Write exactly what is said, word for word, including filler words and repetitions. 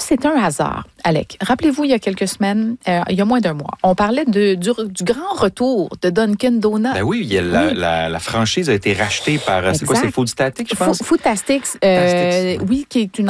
c'est un hasard, Alec? Rappelez-vous, il y a quelques semaines, euh, il y a moins d'un mois, on parlait de, du, du grand retour de Dunkin' Donuts. Ben oui, il y a la, oui. La, la franchise a été rachetée par, c'est quoi, c'est Food Statics, je pense? Food Statics, euh, oui, qui est une